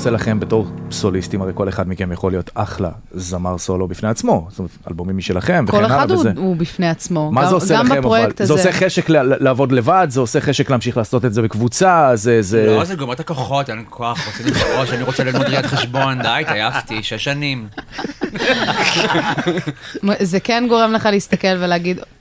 עושה לכם בתור סוליסטים? הרי כל אחד מכם יכול להיות אחלה זמר סולו בפני עצמו, זאת אומרת, אלבומים משלכם וכן הלאה וזה. כל אחד הוא בפני עצמו. מה זה עושה לכם? זה עושה חשק לעבוד לבד, זה עושה חשק להמשיך לעשות את זה בקבוצה, לא, זה גומר את הכוחות, אין כוח, רוצה לבחרוש, אני רוצה ללמוד ראיית חשבון, די, תעייפתי, 6 שנים. זה כן גורם לך להסתכל ולהגיד,